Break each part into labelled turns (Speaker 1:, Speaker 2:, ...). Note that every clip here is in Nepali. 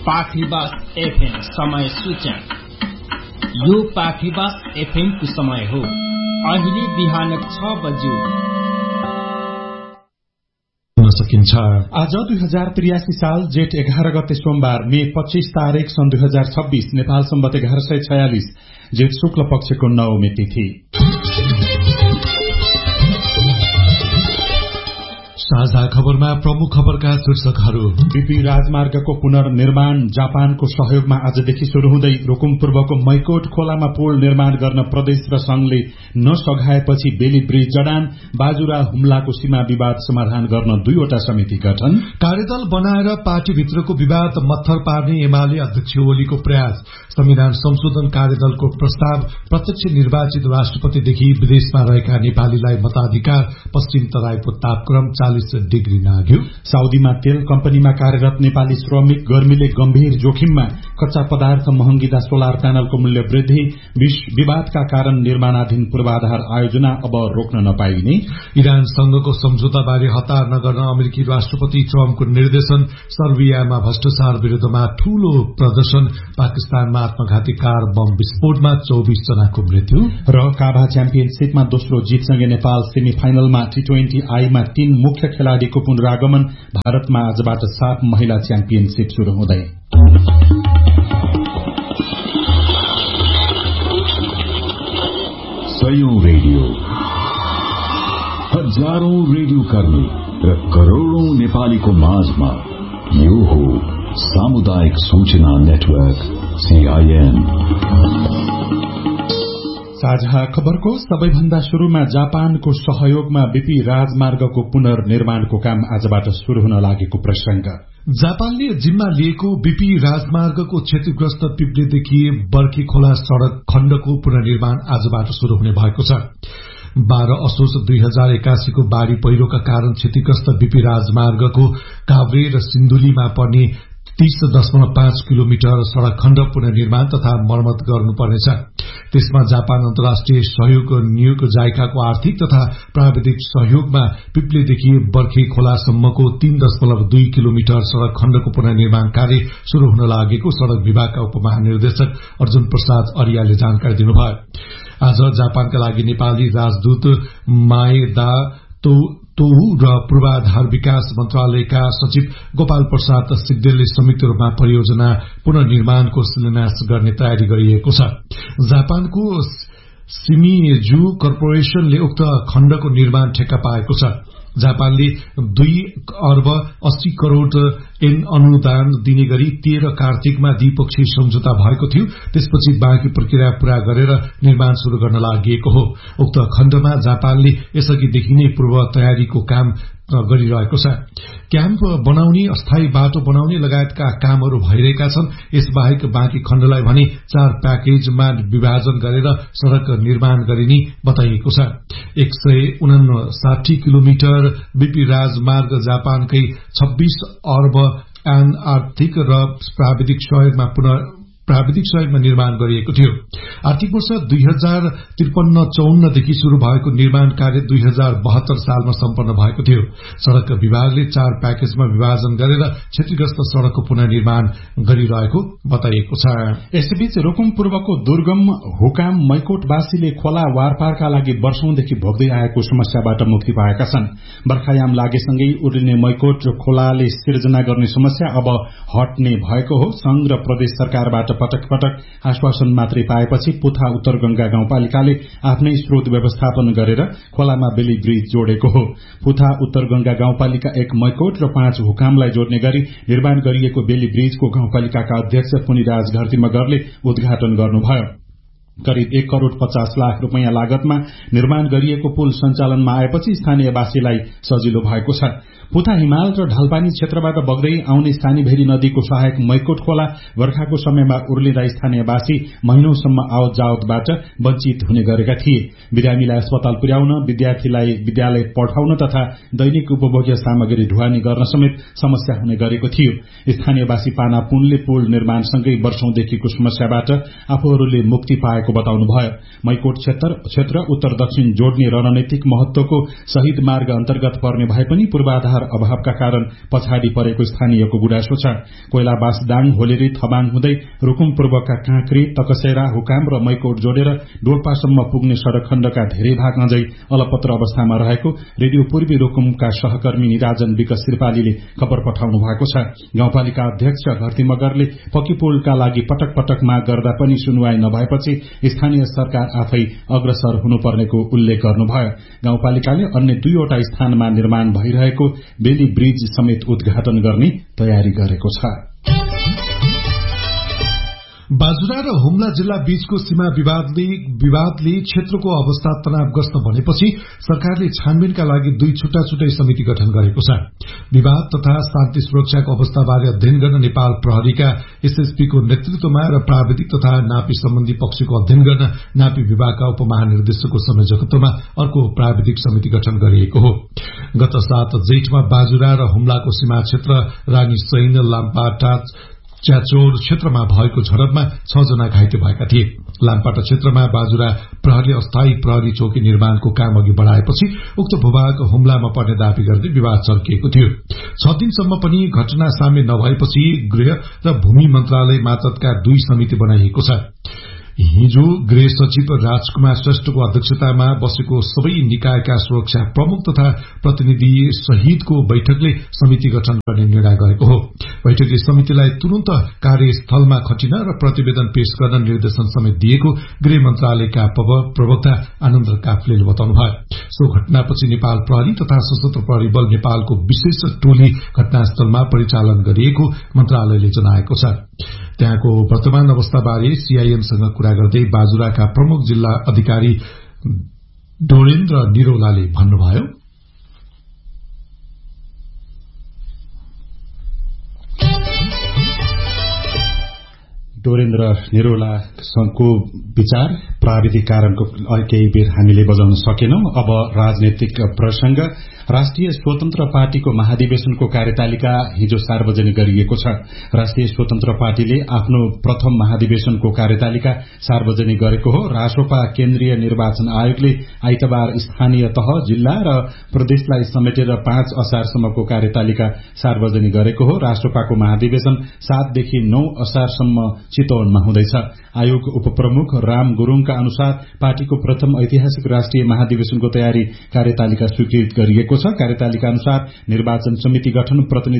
Speaker 1: पाखरीबास एफएम समय सूचना। यो पाखरीबास एफएम को समय हो। अहिले बिहान 6 बज्यो
Speaker 2: सकिन्छ। आज 2083 साल जेठ 11 गते सोमबार मे 25 तारिक सन् 2026 नेपाल सम्वत 1146 जेठ शुक्ल पक्षको 9औं तिथि।
Speaker 3: साझा खबरमा प्रमुख खबरका शीर्षकहरू।
Speaker 2: बीपी राजमार्गको पुनर्निर्माण जापानको सहयोगमा आजदेखि शुरू हुँदै रुकुम पूर्वको मैकोट खोलामा पुल निर्माण गर्न प्रदेश र संघले नसघाएपछि बेली ब्रिज जडान, बाजुरा हुम्लाको सीमा विवाद समाधान गर्न 2वटा समिति गठन,
Speaker 3: कार्यदल बनाएर पार्टीभित्रको विवाद मत्थर पार्ने एमाले अध्यक्ष ओलीको प्रयास, संविधान संशोधन कार्यदलको प्रस्ताव, प्रत्यक्ष निर्वाचित राष्ट्रपतिदेखि विदेशमा रहेका नेपालीलाई मताधिकार, पश्चिम तराईको तापक्रम 40 डिग्री नाग्यो,
Speaker 2: साउदीमा तेल कम्पनीमा कार्यरत नेपाली श्रमिक गर्मीले गम्भीर जोखिममा, कच्चा पदार्थ महँगिँदा सोलर प्यानलको मूल्य वृद्धि, विवादका कारण निर्माणाधीन पूर्वाधार आयोजना अब रोक्न नपाइने,
Speaker 3: इरानसँगको सम्झौताबारे हतार नगर्न अमेरिकी राष्ट्रपति ट्रम्पको निर्देशन, सर्बियामा भ्रष्टाचार विरूद्धमा ठूलो प्रदर्शन, पाकिस्तानमा आत्मघाती कार बम विस्फोटमा 24 जनाको मृत्यु
Speaker 2: र काभा च्याम्पियनशीपमा दोस्रो जितसँगै नेपाल सेमी फाइनलमा T20 आईमा 3 मुख्य खेलाड़ीको पुनरागमन। भारतमा आजबाट 7 महिला च्याम्पियनशीप शुरू हुँदै।
Speaker 4: सयौं रेडियो, हजारौं रेडियो कर्मी र करोड़ौं नेपालीको माझमा यो हो सामुदायिक सूचना नेटवर्क CIN।
Speaker 2: साझा खबरको सबैभन्दा शुरूमा जापानको सहयोगमा बीपी राजमार्गको पुनर्निर्माणको काम आजबाट शुरू हुन लागेको प्रसंग।
Speaker 3: जापानले जिम्मा लिएको बीपी राजमार्गको क्षतिग्रस्त पिप्लेदेखि बर्खे खोला सड़क खण्डको पुनर्निर्माण आजबाट शुरू हुने भएको छ। 12 असोज 2081 को बाढ़ी पहिरोका कारण क्षतिग्रस्त बीपी राजमार्गको काभ्रे र सिन्धुलीमा पर्ने 30.5 किलोमिटर सड़क खण्ड पुनर्निर्माण तथा मर्मत गर्नुपर्नेछ। त्यसमा जापान अन्तर्राष्ट्रिय सहयोग नियोग जाइकाको आर्थिक तथा प्राविधिक सहयोगमा पिप्लेदेखि बर्खे खोलासम्मको 3.2 किलोमिटर सड़क खण्डको पुनर्निर्माण कार्य शुरू हुन लागेको सड़क विभागका उपमहानिर्देशक अर्जुन प्रसाद अरियाले जानकारी दिनुभयो। आज जापानका लागि नेपाली राजदूत माएदा तोहु र पूर्वाधार विकास मन्त्रालयका सचिव गोपाल प्रसाद सिग्देलले संयुक्त रूपमा परियोजना पुनर्निर्माणको शिलान्यास गर्ने तयारी गरिएको छ। जापानको सिमिजु कर्पोरेशनले उक्त खण्डको निर्माण ठेक्का पाएको छ। जापानले 2 अर्ब 80 करोड़ एन अनुदान दिने गरी 13 कार्तिकमा द्विपक्षीय सम्झौता भएको थियो। त्यसपछि बाँकी प्रक्रिया पूरा गरेर निर्माण शुरू गर्न लागि हो। उक्त खण्डमा जापानले यसअघिदेखि नै पूर्व तयारीको काम गरिरहेको छ। क्याम्प बनाउने, अस्थायी बाटो बनाउने लगायतका कामहरू भइरहेका छन्। यसबाहेक बाँकी खण्डलाई भने 4 प्याकेजमा विभाजन गरेर सड़क निर्माण गरिने बताइएको छ। 159 किलोमिटर बीपी राजमार्ग जापानकै 26 अर्ब एन आर्थिक र प्राविधिक सहयोगमा निर्माण गरिएको थियो। आर्थिक वर्ष 2053-54 देखि शुरू भएको निर्माण कार्य 2072 सालमा सम्पन्न भएको थियो। सड़क विभागले 4 प्याकेजमा विभाजन गरेर क्षतिग्रस्त सड़कको पुनर्निर्माण गरिरहेको बताइएको छ।
Speaker 2: यसैबीच रुकुम पूर्वको दुर्गम हुकाम मैकोटवासीले खोला वारपारका लागि वर्षौंदेखि भोग्दै आएको समस्याबाट मुक्ति पाएका छन्। बर्खायाम लागेसँगै उर्लिने मैकोट खोलाले सिर्जना गर्ने समस्या अब हट्ने भएको हो। संघ र प्रदेश सरकारबाट पटक पटक आश्वासन मात्रै पाएपछि पुथा उत्तर गंगा गाउँपालिकाले आफ्नै स्रोत व्यवस्थापन गरेर खोलामा बेली ब्रिज जोडेको हो। पुथा उत्तर गंगा गाउँपालिका 1 मैकोट र 5 हुकामलाई जोड्ने गरी निर्माण गरिएको बेली ब्रिजको गाउँपालिकाका अध्यक्ष पुनिराज घरती मगरले उद्घाटन गर्नुभयो। करिब 1 करोड़ 50 लाख रुपैयाँ लागतमा निर्माण गरिएको पुल सञ्चालनमा आएपछि स्थानीयवासीलाई सजिलो भएको छ। पुथा हिमाल र ढलपानी क्षेत्रबाट बग्दै आउने सानीभेरी नदीको सहायक मैकोट खोला बर्खाको समयमा उर्लिँदा स्थानीयवासी महिनौसम्म आवत जावतबाट वञ्चित हुने गरेका थिए। बिरामीलाई अस्पताल पुर्याउन, विद्यार्थीलाई विद्यालय पठाउन तथा दैनिक उपभोग्य सामग्री ढुवानी गर्न समेत समस्या हुने गरेको थियो। स्थानीयवासी पाना पुनले पुल निर्माणसँगै वर्षौंदेखिको समस्याबाट आफूहरूले मुक्ति पाए भएको बताउनुभयो। मैकोट क्षेत्र उत्तर दक्षिण जोड्ने रणनीतिक महत्वको शहीद मार्ग अन्तर्गत पर्ने भए पनि पूर्वाधार अभावका कारण पछाडि परेको स्थानीयको गुनासो छ। कोइलाबासदाङ होलेरी थबाङ हुँदै रुकुम पूर्वका काँक्री तकसेरा हुकाम र मैकोट जोडेर डोल्पासम्म पुग्ने सड़क खण्डका धेरै भाग अझै अलपत्र अवस्थामा रहेको रेडियो पूर्वी रुकुमका सहकर्मी निराजन विकास श्रीपालीले खबर पठाउनु भएको छ। गाउँपालिका अध्यक्ष घरती मगरले पक्की पुलका लागि पटक पटक माग गर्दा पनि सुनवाई नभएपछि स्थानीय सरकार आफै अग्रसर हुनुपर्नेको उल्लेख गर्नुभयो। गाउँपालिकाले अन्य 2 वटा स्थानमा निर्माण भइरहेको बेली ब्रिज समेत उद्घाटन गर्ने तयारी गरेको छ।
Speaker 3: बाजुरा र हुम्ला जिल्ला बीचको सीमा विवादले क्षेत्रको अवस्था तनावग्रस्त बनेपछि सरकारले छानबिनका लागि 2 छुट्टा समिति गठन गरेको छ। विवाद तथा शान्ति सुरक्षाको अवस्थाबारे अध्ययन गर्न नेपाल प्रहरीका एसएसपीको नेतृत्वमा र प्राविधिक तथा नापी सम्बन्धी पक्षको अध्ययन गर्न नापी विभागका उपमहानिर्देशकको संयोजकत्वमा अर्को प्राविधिक समिति गठन गरिएको हो। गत 7 जेठमा बाजुरा र हुम्लाको सीमा क्षेत्र रानी सैन लाम्पाटा च्याचोर क्षेत्रमा भएको झडपमा 6 जना घाइते भएका थिए। लामपाटा क्षेत्रमा बाजुरा प्रहरीले अस्थायी प्रहरी चौकी निर्माणको काम अघि बढ़ाएपछि उक्त भूभाग हुम्लामा पर्ने दावी गर्दै विवाद चर्किएको थियो। 6 दिनसम्म पनि घटना साम्य नभएपछि गृह र भूमि मन्त्रालय मातहतका 2 समिति बनाइएको छ। हिजो गृह सचिव राजकुमार श्रेष्ठको अध्यक्षतामा बसेको सबै निकायका सुरक्षा प्रमुख तथा प्रतिनिधि सहितको बैठकले समिति गठन गर्ने निर्णय गरेको हो। बैठकले समितिलाई तुरन्त कार्यस्थलमा खटिन र प्रतिवेदन पेश गर्न निर्देशन समेत दिएको गृह मन्त्रालयका प्रवक्ता आनन्द काफ्लेले बताउनुभयो। सो घटनापछि नेपाल प्रहरी तथा सशस्त्र प्रहरी बल नेपालको विशेष टोली घटनास्थलमा परिचालन गरिएको मन्त्रालयले जनाएको छ। त्यहाँको वर्तमान अवस्थाबारे सीआईएमसँग कुरा गर्दै बाजुराका प्रमुख जिल्ला अधिकारी डोरेन्द्र निरौलाले भन्नुभयो,
Speaker 2: डोरेन्द्र निरौलाको विचार प्राविधिक कारणको केही बेर हामीले बजाउन सकेनौं। अब राजनीतिक प्रसंग। राष्ट्रिय स्वतन्त्र पार्टीको महाधिवेशनको कार्यतालिका हिजो सार्वजनिक गरिएको छ। राष्ट्रिय स्वतन्त्र पार्टीले आफ्नो प्रथम महाधिवेशनको कार्यतालिका सार्वजनिक गरेको हो। रासोपा केन्द्रीय निर्वाचन आयोगले आइतबार स्थानीय तह, जिल्ला र प्रदेशलाई समेटेर 5 असारसम्मको कार्यतालिका सार्वजनिक गरेको हो। रासोपाको महाधिवेशन 7 देखि 9 असारसम्म चितवनमा हुँदैछ। आयोग उपप्रमुख राम गुरूङका अनुसार पार्टीको प्रथम ऐतिहासिक राष्ट्रिय महाधिवेशनको तयारी कार्यतालिका स्वीकृत गरिएको छ। कार्यतालिका अनुसार निर्वाचन समिति गठन,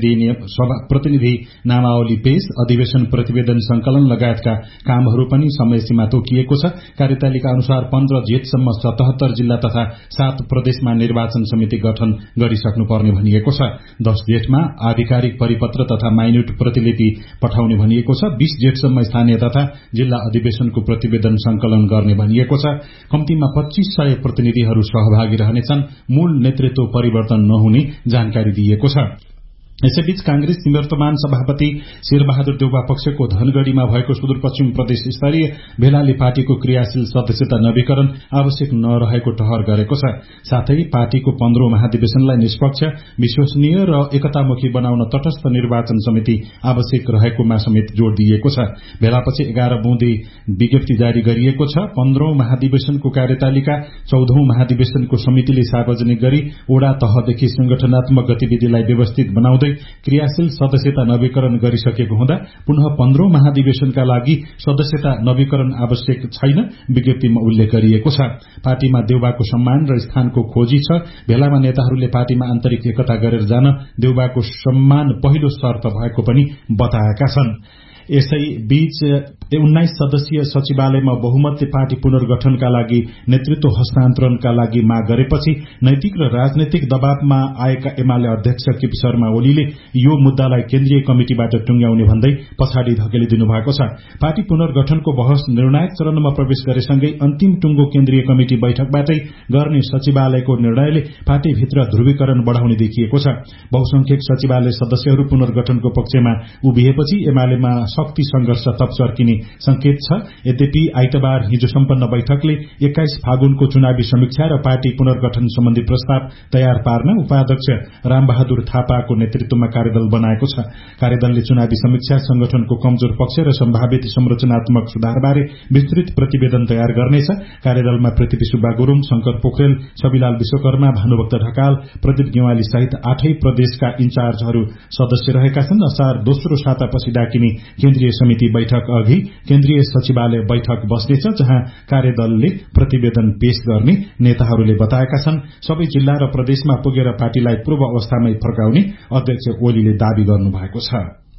Speaker 2: प्रतिनिधि नामावली पेश, अधिवेशन प्रतिवेदन संकलन लगायतका कामहरू पनि समयसीमा तोकिएको छ। कार्यतालिका अनुसार 15 जेठसम्म 77 जिल्ला तथा 7 प्रदेशमा निर्वाचन समिति गठन गरिसक्नुपर्ने भनिएको छ। 10 जेठमा आधिकारिक परिपत्र तथा माइन्युट प्रतिलिपि पठाउने भनिएको छ। 20 जेठसम्म स्थानीय तथा जिल्ला अधिवेशनको प्रतिवेदन संकलन गर्ने भनिएको छ। कम्तीमा 2500 प्रतिनिधिहरू सहभागी रहनेछन्। मूल नेतृत्व परिवर्तन नहुने जानकारी दिएको छ। यसैबीच कांग्रेस निवर्तमान सभापति शेरबहादुर देउवा पक्षको धनगढ़ीमा भएको सुदूरपश्चिम प्रदेश स्तरीय भेलाले पार्टीको क्रियाशील सदस्यता नवीकरण आवश्यक नरहेको ठहर गरेको छ। साथै पार्टीको 15औं महाधिवेशनलाई निष्पक्ष, विश्वसनीय र एकतामुखी बनाउन तटस्थ निर्वाचन समिति आवश्यक रहेकोमा समेत जोड़ दिएको छ। भेलापछि 11 बुँदे विज्ञप्ति जारी गरिएको छ। 15औं महाधिवेशनको कार्यतालिका 14औं महाधिवेशनको समितिले सार्वजनिक गरी वडा तहदेखि संगठनात्मक गतिविधिलाई व्यवस्थित बनाउँदै क्रियाशील सदस्यता नवीकरण गरिसकेको हुँदा पुनः 15औं महाधिवेशनका लागि सदस्यता नवीकरण आवश्यक छैन विज्ञप्तिमा उल्लेख गरिएको छ। पार्टीमा देउबाको सम्मान र स्थानको खोजी छ। भेलामा नेताहरूले पार्टीमा आन्तरिक एकता गरेर जान देउबाको सम्मान पहिलो शर्त भएको पनि बताएका छन्। यसै बीच 19 सदस्यीय सचिवालयमा बहुमतले पार्टी पुनर्गठनका लागि नेतृत्व हस्तान्तरणका लागि माग गरेपछि नैतिक र राजनैतिक दबावमा आएका एमाले अध्यक्ष केपी शर्मा ओलीले यो मुद्दालाई केन्द्रीय कमिटिबाट टुंग्याउने भन्दै पछाडि धकेलिदिनु भएको छ। पार्टी पुनर्गठनको बहस निर्णायक चरणमा प्रवेश गरेसँगै अन्तिम टुंगो केन्द्रीय कमिटि बैठकबाटै गर्ने सचिवालयको निर्णयले पार्टीभित्र ध्रुवीकरण बढ़ाउने देखिएको छ। बहुसंख्यक सचिवालय सदस्यहरू पुनर्गठनको पक्षमा उभिएपछि एमालेमा शक्ति संघर्ष तप चर्किने संकेत छ। यद्यपि आइतबार हिजो सम्पन्न बैठकले 21 फागुनको चुनावी समीक्षा र पार्टी पुनर्गठन सम्बन्धी प्रस्ताव तयार पार्न उपाध्यक्ष रामबहादुर थापाको नेतृत्वमा कार्यदल बनाएको छ। कार्यदलले चुनावी समीक्षा, संगठनको कमजोर पक्ष र सम्भावित संरचनात्मक सुधारबारे विस्तृत प्रतिवेदन तयार गर्नेछ। कार्यदलमा पृथ्वी सुब्बा गुरूङ, शंकर पोखरेल, छविलाल विश्वकर्मा, भानुभक्त ढकाल, प्रदीप गेवाली सहित 8 प्रदेशका इन्चार्जहरू सदस्य रहेका छन्। असार दोस्रो सातापछि डाकिने केन्द्रीय समिति बैठक अघि केन्द्रीय सचिवालय बैठक बस्नेछ, जहाँ कार्यदलले प्रतिवेदन पेश गर्ने नेताहरूले बताएका छन्। सबै जिल्ला र प्रदेशमा पुगेर पार्टीलाई पूर्व अवस्थामै फर्काउने अध्यक्ष ओलीले दावी गर्नुभएको छ।